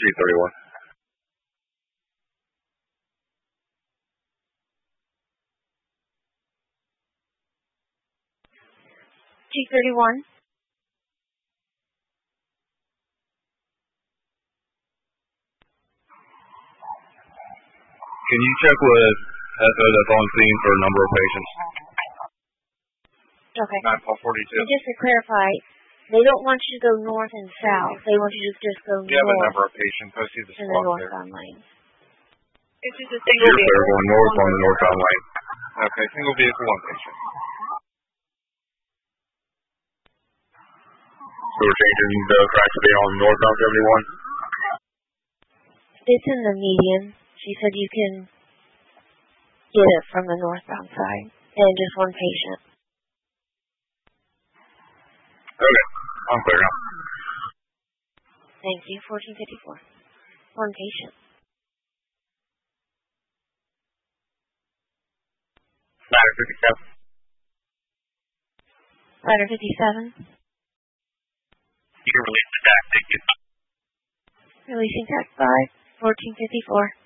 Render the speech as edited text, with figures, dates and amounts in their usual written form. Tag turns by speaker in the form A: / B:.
A: G31.
B: G31.
A: Can you check with SO that's on scene for a number of patients?
B: Okay.
A: 942.
B: And just to clarify, they don't want you to go north and south. They want you to just go north.
A: You have a number of patients. I see the
B: in the
A: spot there.
B: northbound lane.
C: It's just a single
A: You're
C: vehicle.
A: going north on the northbound lane. Okay, single vehicle, one patient. So we're changing the track to be on northbound 71?
B: It's in the median. She said you can get it from the northbound side. And just one patient.
A: Okay, I'm clear now.
B: Thank you. 1454. One patient.
A: Ladder 57.
B: Ladder 57.
A: You can release the tag, thank you.
B: Releasing tag 5. 1454.